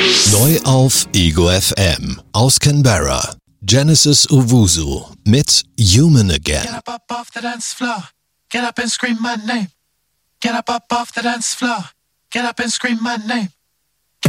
Neu auf Ego FM aus Canberra. Genesis Owusu mit Human Again. Get up off the dance floor. Get up and scream my name. Get up off the dance floor. Get up and scream my name.